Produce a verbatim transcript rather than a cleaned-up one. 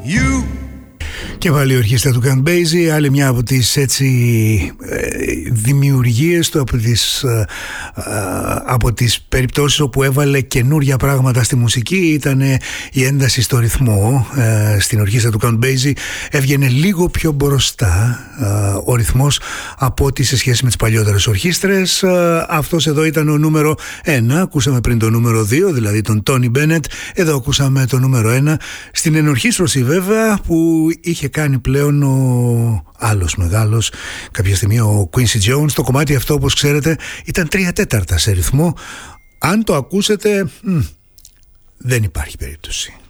You. Και πάλι η ορχήστρα του Count Basie, άλλη μια από τις έτσι ε, δημιουργίες του, από τις, ε, ε, από τις περιπτώσεις όπου έβαλε καινούρια πράγματα στη μουσική ήταν η ένταση στο ρυθμό. Ε, στην ορχήστρα του Count Basie έβγαινε λίγο πιο μπροστά ε, ο ρυθμός από ό,τι σε σχέση με τις παλιότερες ορχήστρες. Ε, αυτός εδώ ήταν ο νούμερο ένα, ακούσαμε πριν το νούμερο δύο, δηλαδή τον Tony Bennett. Εδώ ακούσαμε το νούμερο ένα στην ενορχήστρωση βέβαια που είχε κάνει πλέον ο άλλος μεγάλος κάποια στιγμή, ο Quincy Jones. Το κομμάτι αυτό, όπως ξέρετε, ήταν τρία τέταρτα σε ρυθμό. Αν το ακούσετε, μ, δεν υπάρχει περίπτωση.